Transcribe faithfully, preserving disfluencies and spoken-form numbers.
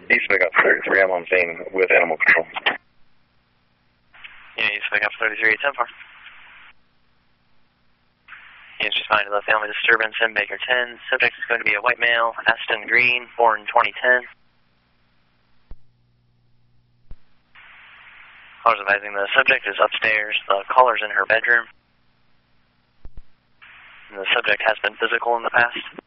East Pickup thirty-three, I'm on scene with Animal Control. Yeah, East Pickup thirty-three, ten four. Units responding to the family disturbance in Baker ten. Subject is going to be a white male, Aston Green, born twenty ten. Callers advising the subject is upstairs. The caller's in her bedroom. And the subject has been physical in the past.